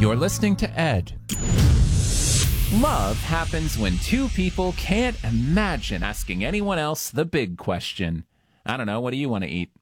You're listening to Ed. Love happens when two people can't imagine asking anyone else the big question. I don't know, what do you want to eat?